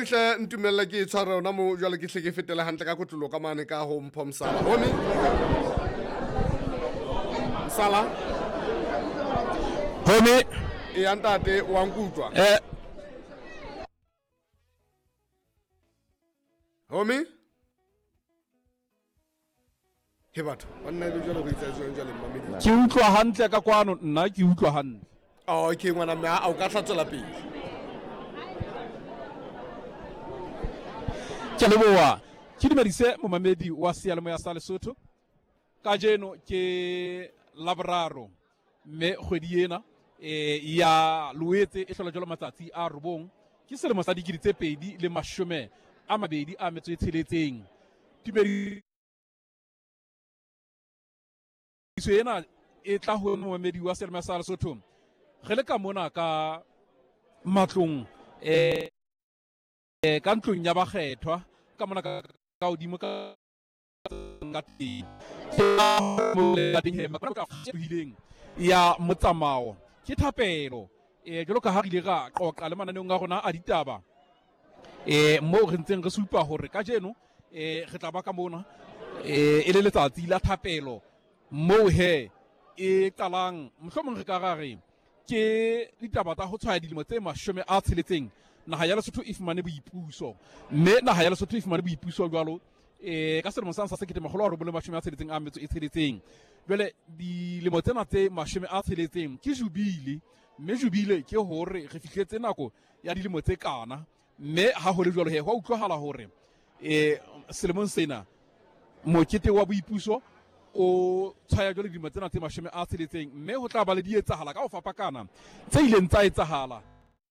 rihle ntumella ke tshwara ona mo jwale ke hle ke fetela hantle ka kotlolo ka mane ka ho mpho Msala home Msala home e antate wa nkutlwa home he batho banna le jwale go itsa jwale mmamedi ke utlwa hantle ka kwano nna ke utlwa hantle okay ngwana mme a o ka tlatsola pele ke leboa ke dumedise momamedi wa Seyalemoya sa Lesotho ka jeno ke labraro mme kgwedi ena ya Loetse e hlola jalo matsatsi a robong ke selemo sa 2026 tumedi ena e tla ho momamedi wa Seyalemoya sa Lesotho re le ka mona ka matlong ka ntlong ya bakgethwa ka mona ka hodimo ka ya motsamao ke thapelo jalo ka ha re ile ra qoqa le mananeong a rona a ditaba mo re ntseng re supa hore ka jeno re tla ba ka mona e le letsatsi la thapelo mo he e qalang mohlomong re ka rare ke ditaba tsa ho tshwaya dilemo tse 60 naha ya Lesotho e fumane boipuso mme naha ya Lesotho e fumane boipuso jwalo ka selemo sa 1966 jwale dilemo tsena tse 60 ke jubile mme jubile ke hore re fihletse nako ya dilemo tse kana mme ha ho le jwalo he ho utlwahala hore selemong sena mokete wa boipuso o tshaya jwale dilemo tsena tse 60 mme ho tla ba le dietsahala ka ho fapakana tse ileng tsa etsahala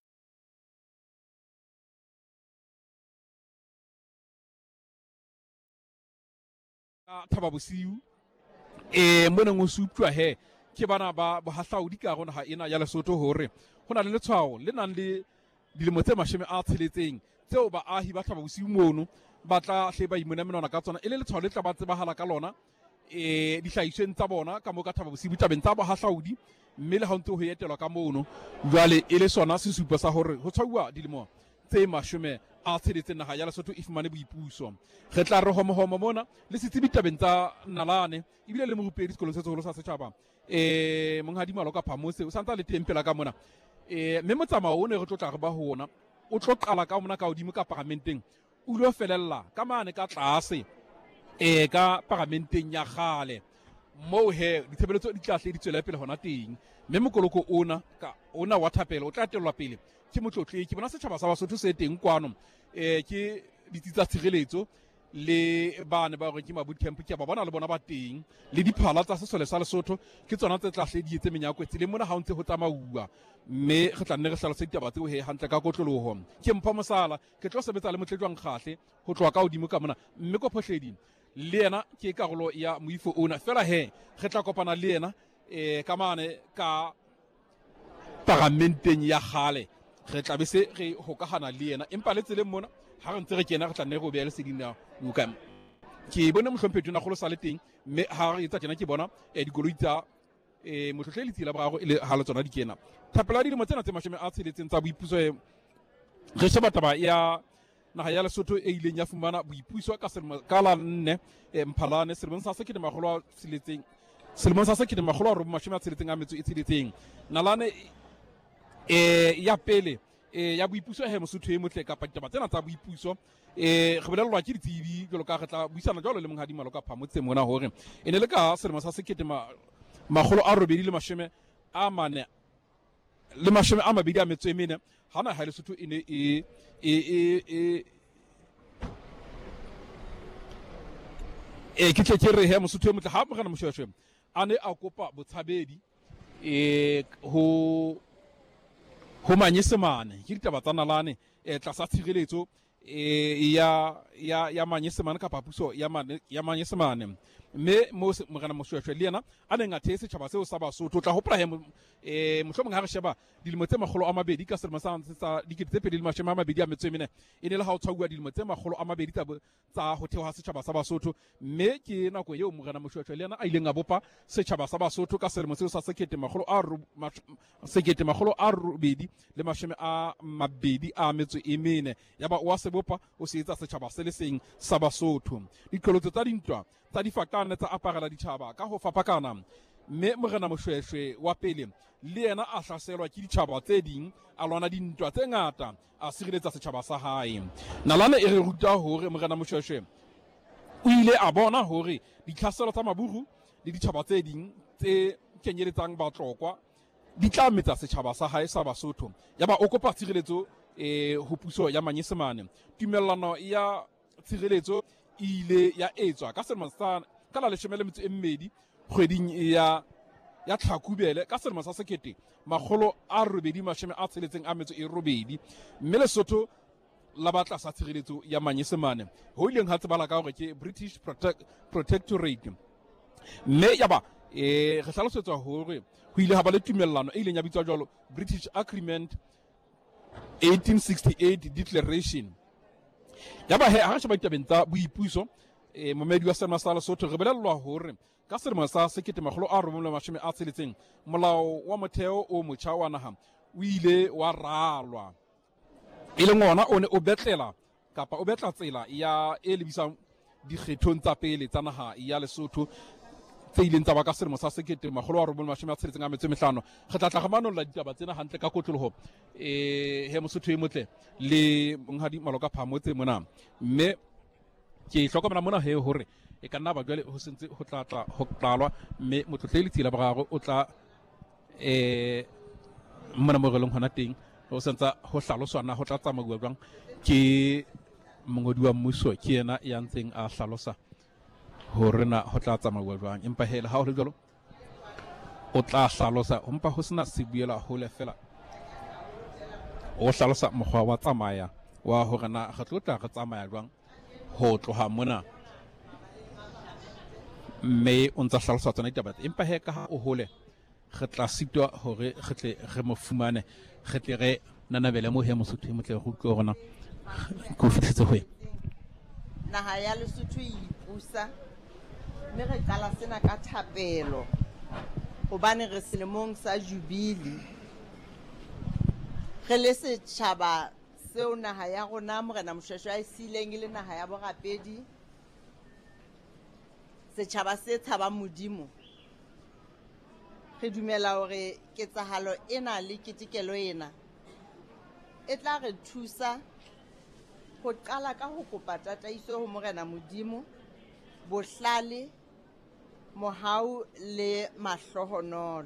Thaba Bosiu mona ngo suptwa he ke bana ba bohahlaudi ka rona ha ena ya Lesotho hore hona le letshwao le nang le dilemo tse 60 tseo baahi ba Thaba Bosiu mono ba tla hle ba imona menona ka tsona le letshwao le tla ba tsebahala ka lona dihlahisweng tsa bona ka mo ka Thaba Bosiu tabeng tsa bohahlaudi mme le ha ntse ho etelwa ka mono jwale le sona sesupo sa hore ho tshwauwa dilemo tse 60 naha ya Lesotho e fumane boipuso re tla re homo mona le setsibi tabeng tsa nalane ebile le morupedi sekolong se seholo sa setjhaba monghadi malo ka phamose o santsa le tempela ka mona mme motsamao o ne re tlotla re ba ho ona o tlo qala ka mona ka hodimo ka paramenteng o lo felella ka mane ka tlase ka paramenteng ya kgale mo he ditshebeletso di tlahle di tswela pele hona teng mme mokoloko ona wa thapelo o tla telwa pele ke motlotli ke bona setjhaba sa Basotho se teng kwano ke dititsa tshireletso le bane ba re ke maboot camp ke ba bona le bona ba teng le diphala tsa sesole sa Lesotho ke tsona tse tlahle di etse menyako tse le mona ha o ntse ho tsamauwa mme re tla nne re hlalosa ditaba tseo he hantle ka kotloloho ke mpha Mosala ke tlo sebetsa le motlejwang kgahle ho tloa ka hodimo ka mona mme ko phohledi le yena ke karolo ya moifo ona fela he re tla kopana le yena ka mane ka paramenteng ya khale re tla be se re hokahana le yena empa le tseleng mona ha re ntse re kena re tla nne go beela sedina ukam ke bona mohlompheto na go lo sa le teng mme ha re etsa tjena ke bona dikoloi tsa motlhotlhe le tsela boraro ile ha le tsona di kena thapela dilemo tsena tse 60 tsa boipuso re sheba taba ya naha ya Lesotho e ileng ya fumana boipuso ka selemo ka la 4 Mphalane selemong sa 1960 selemong sa 1966 nalane ya pele ya boipuso he Mosotho e motle ka ditaba tsena tsa boipuso re bolellwa ke ditsebi jalo ka re tla buisana jalo le monghadi malo ka phamotse mona hore ene le ka selemo sa 1980 le 24 hana ha Lesotho ene ke tle re he Mosotho e motle ha mogana moshweshwe ane a kopa botshabedi ho Manyesemane ke ditaba tsa nalane tlasa tshireletso ya Manyesemane ka papuso ya Manyesemane mme mo Morena Moshweshwe le yena a neng a thehe setjhaba seo sa Basotho. O tla hopola mohlomong ha re sheba dilemo tse 200 ka selemo sa 2024 e ne le ha o tshwauwa dilemo tse 200 tsa ho thewa setjhaba sa Basotho, mme ke nako eo Morena Moshweshwe le yena a ileng a bopa setjhaba sa Basotho ka selemo seo sa 2024 yaba o a se bopa o se etsa setjhaba se le seng sa Basotho. Diqholotso tsa dintwa tsa difakane tsa aparela ditjhaba ka ho fapakana, mme Morena Moshweshwe wa pele le yena a hlaselwa ke ditjhaba tse ding, a lwana dintwa tse ngata, a sireletsa setjhaba sa hae. Nalane e re ruta hore Morena Moshweshwe o ile a bona hore ditlhaselo tsa maburu le ditjhaba tse ding tse kenyeletsang batlokwa di tla metsa setjhaba sa hae sa Basotho. Yaba o kopa tshireletso ho puso ya Manyesemane. Tumellano ya tshireletso ile ya etswa ka selemo sa ka la 12 kgweding ya Tlhakubele ka selemo sa 1868, mme Lesotho la batla sa tshireletso ya Manyesemane ho ileng ha tsebala ka hore ke British Protectorate, mme yaba re hlalosetswa hore ho ile ha ba le tumellano e ileng ya bitswa jwalo British Agreement 1868 Declaration. Yaba ha re sheba ditabeng tsa boipuso, momedi wa selemo sa Lesotho re bolellwa hore ka selemo sa 1960 molao wa motheo o motjha wa naha o ile wa ralwa, e leng ona o ne o betla tsela ya e lebisang dikgethong tsa pele tsa naha ya Lesotho tse ileng tsa ba ka selemo sa 1965. Re tla tla manolla ditaba tsena hantle ka kotloloho he Mosotho e motle le monghadi Maloka Phamotse mona, mme ke hlokomela mona he hore e ka nna ba jwale ho sentse ho tla ho qalwa, mme motlotleli tsela boraro o tla mona mo relong hona teng ho sentse ho hlaloswana ho tla tsamauwa jwang ke mongodi wa mmuso, ke yena ya ntseng a hlalosa hore na ho tla tsamauwa jwang. Empa hela ha ho le jwalo o tla hlalosa empa ho sena se buela ho le fela o hlalosa mokgwa wa tsamaya wa hore na re tlo tla re tsamaya jwang ho tloha mona, mme o ntsa hlalosa tsona ditaba. Empa he ka ha o hole re tla sitwa hore re tle re mo fumane, re tle re nanabele mo he Mosotho e motle go tlo rona go fitlhetse ho naha ya Lesotho e ipusa, mme re qala sena ka thapelo hobane re selemong sa jubile, re le setjhaba seo naha ya rona Morena Moshweshwe a e sileng e le naha ya borapedi, setjhaba se tshabang Modimo. Re dumela hore ketsahalo ena le ketekelo ena e tla re thusa ho qala ka ho kopa tataiso ho Morena Modimo, bohlale, mohau le mahlohonolo.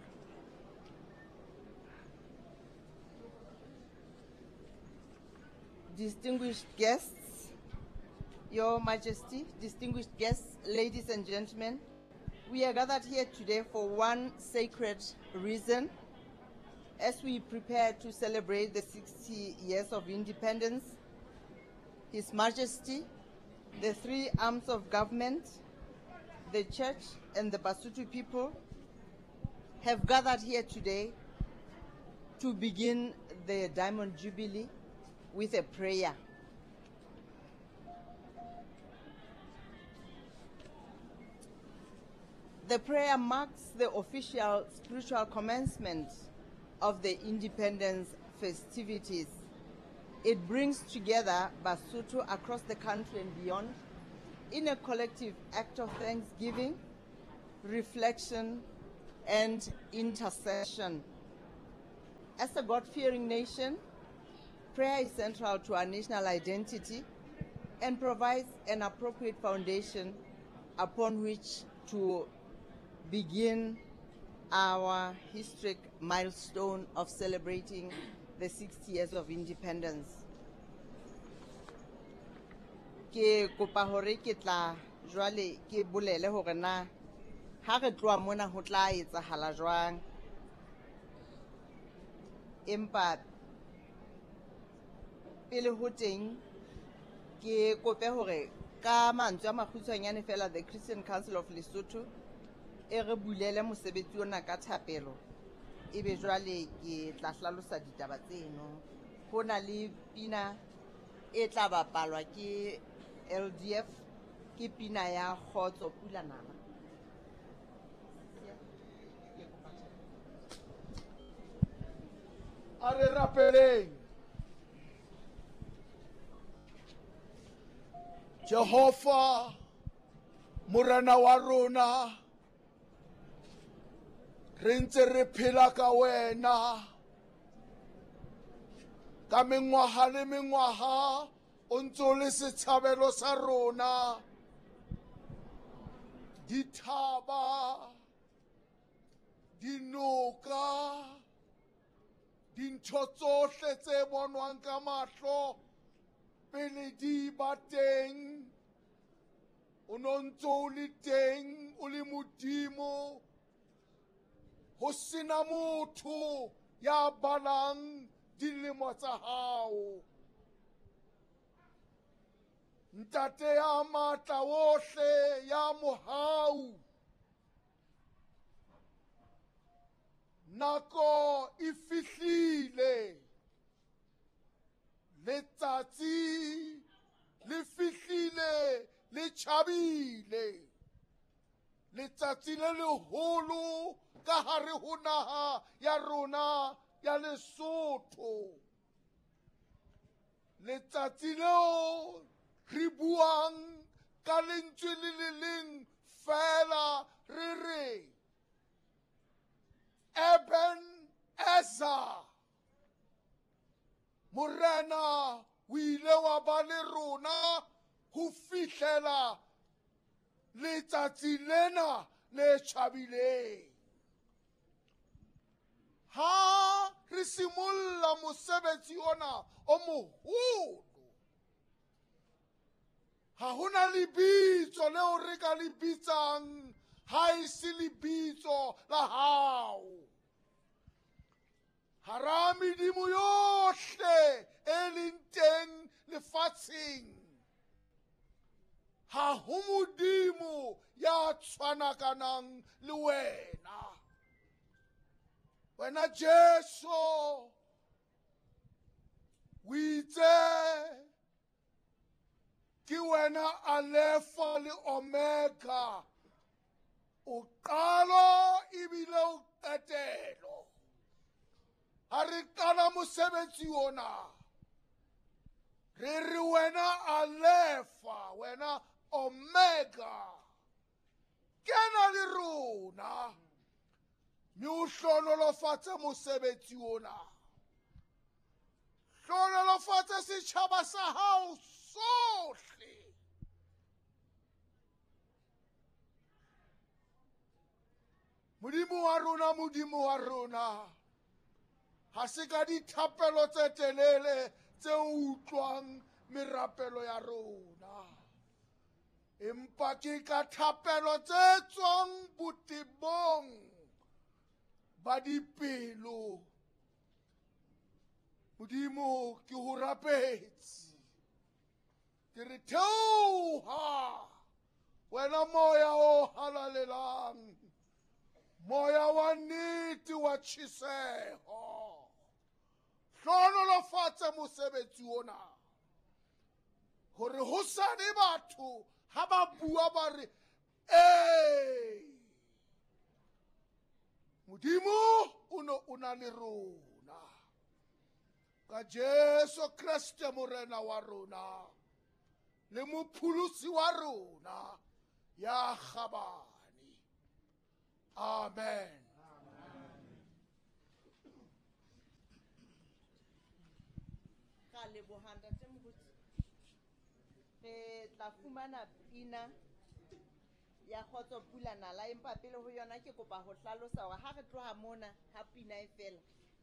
Distinguished guests, Your Majesty, distinguished guests, ladies and gentlemen, we are gathered here today for one sacred reason. As we prepare to celebrate the 60 years of independence, His Majesty, the three arms of government, the Church and the Basotho people have gathered here today to begin the Diamond Jubilee with a prayer. The prayer marks the official spiritual commencement of the independence festivities. It brings together Basotho across the country and beyond in a collective act of thanksgiving, reflection, and intercession. As a God-fearing nation, prayer is central to our national identity and provides an appropriate foundation upon which to begin our historic milestone of celebrating the 60 years of independence. Ke kopa hore ke tla jwale ke bolele hore na ha re tloa mona ho tla etsahala jwang, empa pele ho teng ke kope hore ka mantswe a makgutshwanyane fela the Christian Council of Lesotho e re bulele mosebetsi ona ka thapelo ebe jwale ke tla hlalosa ditaba tseno. Ho na le pina e tla bapalwa ke LDF ke pina ya Kgotso Pula Nama. Are rapeleng Jehova Morena wa rona re ntse re phela ka wena ka mengwaga le mengwaga o ntse o le setšhabelo sa rona dithaba dinoka dintho tsohle tse bonwang ka mahlo pele di ba teng o no ntse o le teng o le modimo ho sena motho ya balang dilemo tsa hao ntate ya matla ohle ya mohau nako e fihlile letsatsi le fihlile le tjhabile letsatsi le leholo ka hare ho naha ya rona ya Lesotho letsatsi leo re buang ka lentswe le leng fela re re Ebenezer Morena o ile wa ba le rona ho fihlela letsatsi lena le tjhabileng ha re simolla mosebetsi ona o moholo ha hona lebitso leo re ka le bitsang ha e se lebitso la hao hara medimo yohle e leng teng lefatsheng ha ho modimo ya tshwanakanang le wena wena Jesu o itse ke wena Alpha le Omega o qalo ebile o qetelo ha re qala mosebetsi ona re re wena Alpha wena Omega kena le rona mme o hlonolofatse mosebetsi ona hlonolofatse setjhaba sa hao sohle Modimo wa rona ha se ka dithapelo tse telele tse utlwang merapelo ya rona empa ke ka thapelo tse tswang botebong ba dipelo Modimo ke ho rapetse ke re theoha wena moya o halalelang moya wa nnete wa tjheseho hlonolofatse mosebetsi ona hore ho sane batho ha ba bua ba re Modimo o na le rona ka Jesu Kriste Morena wa rona le mopholosi wa rona ya kgabane amen Ka leboha ntate Moruti re tla fumana pina ya Kgotso Pula Nala empa pele ho yona ke kopa ho hlalosa hore ha re tloha mona ha pina e fela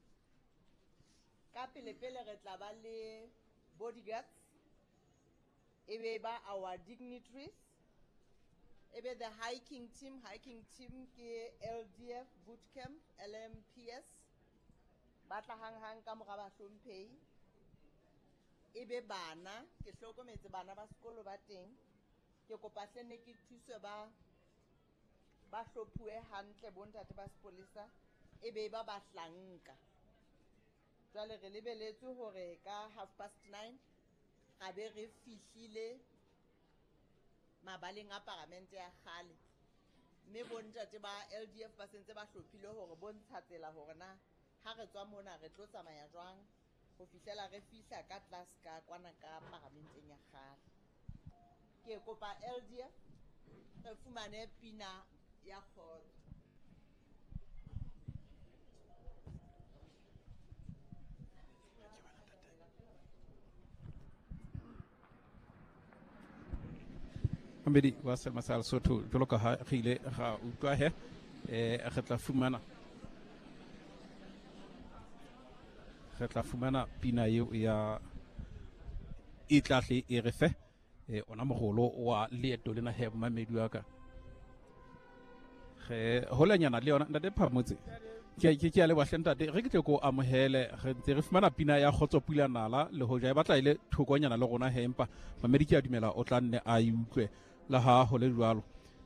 ka pele re tla ba le bodyguards ebe ba our dignitaries ebe the hiking team ke LDF bootcamp LMPS ba tla hang ka mora ba hlomphehi ebe bana ke hlokometse bana ba sekolo ba teng ke kopa hle ne ke thuswe ba hlophuwe hantle bontate ba sepolesa e be ba hlanka. Jwale re lebeletse hore ka 9:30 ga be re fihlile mabaleng a parlamente ya kgale, mme bontate ba LDF ba sentse ba hlophile hore bontsha tsela hore na ha re tswa mona re tlo tsamaya jwang ho fihlela re fihla ka class ka kwana ka parlamenteng ya kgale. Ke kopa LDF re fumane pina ya kgotso. Mamedi wa Selma Sa Lesotho jwalo ka ha re ile ga utlwa he re tla fumana pina eo ya itlahle e re fe ona mogolo wa leeto lena he Mamedi wa ka ge holanyana le yona ntate Phamotse ke a le bahlente re ke tle ko amohele re ntse re fumana pina ya Kgotsopula Nala le hoja e batla ile thokonyana le rona he empa Mamedi ke a dumela o tla nne a utlwe la ha ho le jwalo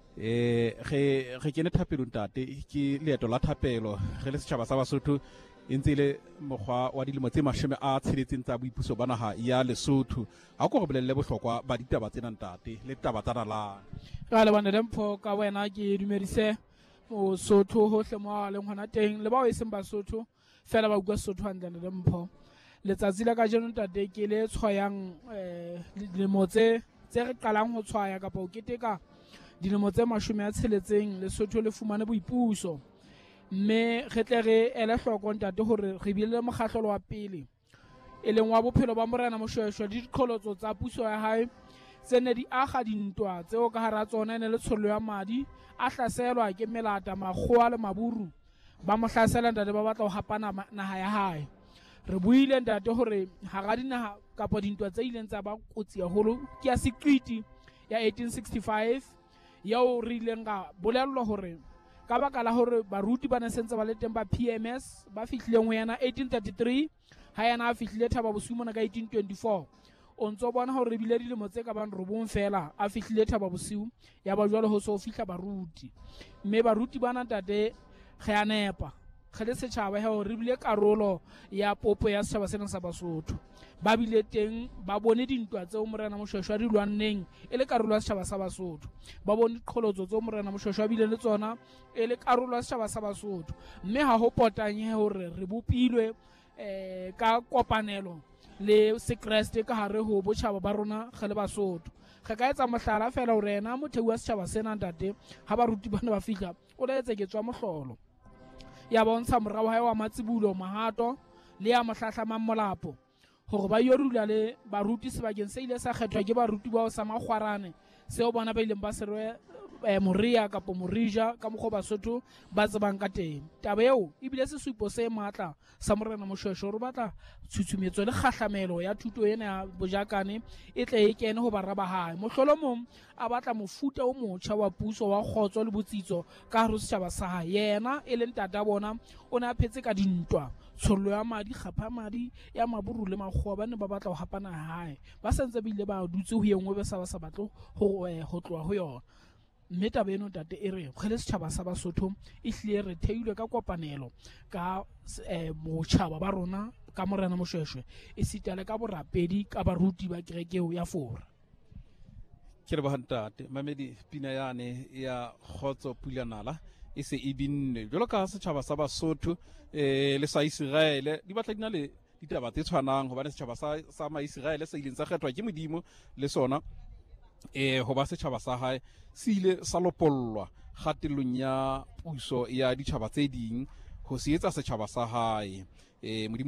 re kene thapelong ntate ke leeto la thapelo re le setjhaba sa Basotho e ntse le mokgwa wa dilemo tse 60 tsa boipuso ba naha ya Lesotho ha ko re bolelle bohlokwa ba ditaba tsena ntate le taba tsa nala ga le bana dempho ka wena ke dumedise o Sotho hohle mo le ngwana teng le ba o iseng Basotho fela ba bua Sotho hantle le dempho letsatsi la ka jeno ntate ke le tshwayang dilemo tse re qalang ho tshwaya kapa o keteka dilemo tse 60 Lesotho le fumane boipuso, mme re tle re ele hloko ntate hore re bile mokgahlolo wa pele e leng wa bophelo ba Morena Moshweshwe di diqholotso tsa puso ya hae tsene di aga dintwa tseo ka hara tsona ne le tshollo ya madi a hlaselwa ke melata makgowa le maburu ba mo hlasela ntate ba batla ho hapana naha ya hae. Re buile ntate hore ha ga dinaha kapa dintwa tse ileng tsa ba kotsi haholo ke ya Siqiti ya 1865 yao re ileng ga bolellwa hore ka baka la hore baruti ba ne sentse ba le teng ba PMS ba fihlileng ho yana 1833 ha yana a fihlile Thaba Bosiu mona ka 1824 o ntso bona hore re bile dilemo tse ka bang robong fela a fihlile Thaba Bosiu ya ba jwale ho so fihla baruti, mme baruti bana ntate ge a nepa ge le setjhaba he re bile karolo ya popo ya setjhaba sena sa Basotho ba bile teng ba bone dintwa tseo Morena Moshweshwe a di lwanneng e le karolo ya setjhaba sa Basotho, ba bone diqholotso tseo Morena Moshweshwe a bile le tsona e le karolo ya setjhaba sa Basotho, mme ha ho potanye hore re bopilwe ka kopanelo le Sekreste ka hare ho botjhaba ba rona ge le Basotho. Ge ka etsa mohlala fela hore ena motheu wa setjhaba sena ntate ha baruti bana ba fihla o le etse ke tswa mohlolo ya bontsha morao hae wa matsibulo mahato le ya mohlahlamang molapo hore ba yorula le baruti sebakeng se ile sa kgethwa ke baruti bao sa makgwarane seo bona ba ileng ba serwe moria kapa morija ka mokgo Basotho ba tsebang ka teng. Taba eo e bile sesupo se matla sa Morena Moshweshwe re batla tshutshumetso le kgahlamelo ya thuto ena ya bojakane e tle e kene ho bara ba hae. Mohlolomong a batla mofuta o motjha wa puso wa kgotso le botsitso ka hare ho setjhaba sa hae. Yena e leng tata bona o ne a phetse ka dintwa tshollo ya madi kgapha madi ya maburu le makgowa ba ne ba batla ho hapana hae ba sentse bile ba dutse ho engwe be sa ba sa batlo ho tloha ho yona, mme taba eno ntate e re kgele setjhaba sa Basotho e hlile re theilwe ka kopanelo ka botjhaba ba rona ka Morena Moshweshwe e sitale ka borapedi ka baruti ba kerekeo ya Fora. ke re ba ntate Mamedi pina yane ya Kgotsopula Nala e se e binne jwalo ka setjhaba sa Basotho le sa Israele di batla dina le ditaba tse tshwanang hobane setjhaba sa Israele se ileng sa kgethwa ke Modimo le sona ho ba setjhaba sa hae se ile sa lopollwa kgatellong ya puso ya ditjhaba tse ding ho se etsa setjhaba sa hae Modimo